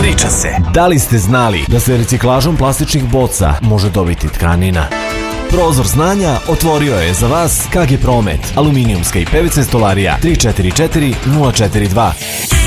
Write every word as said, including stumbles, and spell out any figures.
priča se. Da li ste znali da se reciklažom plastičnih boca može dobiti tkanina? Prozor znanja otvorio je za vas K G Promet, aluminijumska i P V C stolarija tri četiri četiri nula četiri dva.